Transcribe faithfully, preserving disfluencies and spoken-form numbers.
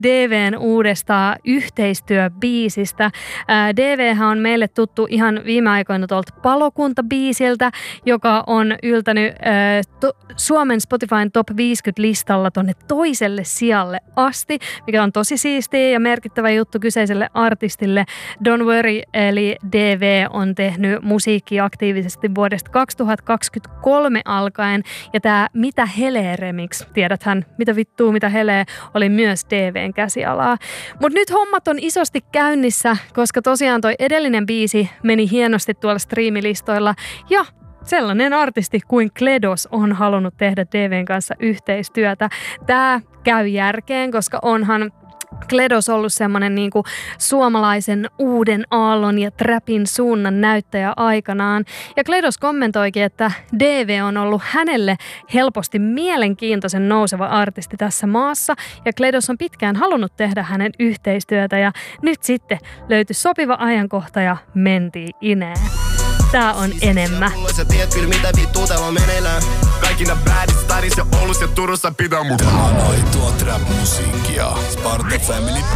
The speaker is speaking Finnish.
D V:n uudesta yhteistyöbiisistä. D V:hän on meille tuttu ihan viime aikoina tuolta Palokunta-biisiltä, joka on yltänyt to, Suomen Spotifyn top viisikymmentä-listalla tonne toiselle sijalle asti, mikä on tosi siistiä ja merkittävä juttu kyseiselle artistille. Don't Worry, eli D V on tehnyt musiikkia aktiivisesti vuodesta kaksituhattakaksikymmentäkolme alkaen, ja tämä Mitä Helee remix, tiedäthän, mitä vittua, mitä helee, oli myös D V:n käsialaa. Mutta nyt hommat on isosti käynnissä, koska tosiaan toi edellinen biisi meni hienosti tuolla striimilistoilla, ja sellainen artisti kuin Kledos on halunnut tehdä D V:n kanssa yhteistyötä. Tämä käy järkeen, koska onhan Kledos ollut semmoinen niinku suomalaisen uuden aallon ja trapin suunnan näyttäjä aikanaan. Ja Kledos kommentoikin, että D V on ollut hänelle helposti mielenkiintoisen nouseva artisti tässä maassa. Ja Kledos on pitkään halunnut tehdä hänen yhteistyötä ja nyt sitten löytyi sopiva ajankohta ja mentiin ineen. Tää on enemmän. Sä tiedät kyllä mitä vittua täällä on meneillään. Kaikki nää bädit, stadis ja Oulussa ja Turussa pitää mun. Tää on aitoa trap-musiikkia. Sparta Family